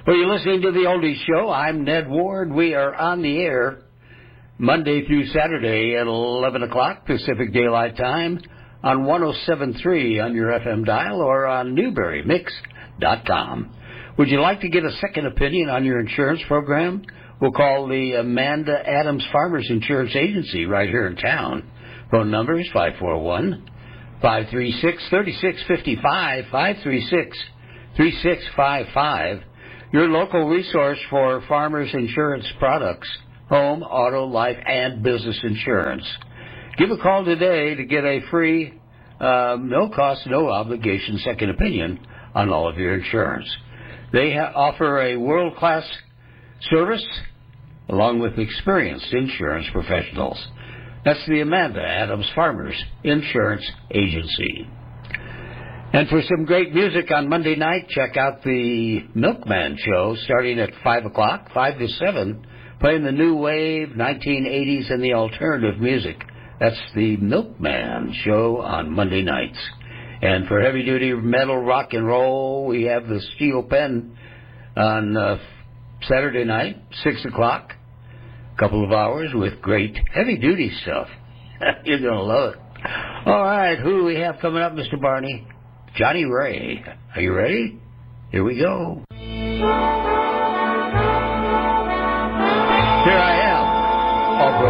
Well, you're listening to the Oldies Show. I'm Ned Ward. We are on the air Monday through Saturday at 11 o'clock Pacific Daylight Time on 107.3 on your FM dial or on NewberryMix.com. Would you like to get a second opinion on your insurance program? We'll call the Amanda Adams Farmers Insurance Agency right here in town. Phone number is 541-536-3655, 536-3655. Your local resource for farmers insurance products, home, auto, life, and business insurance. Give a call today to get a free, no cost, no obligation second opinion on all of your insurance. They offer a world-class service along with experienced insurance professionals. That's the Amanda Adams Farmers Insurance Agency. And for some great music on Monday night, check out the Milkman Show starting at 5 o'clock, 5 to 7, playing the new wave, 1980s, and the alternative music. That's the Milkman Show on Monday nights. And for heavy-duty metal rock and roll, we have the Steel Pen on Saturday night, 6 o'clock, a couple of hours with great heavy-duty stuff. You're going to love it. All right, who do we have coming up, Mr. Barney? Johnny Ray. Are you ready? Here we go. Here I am.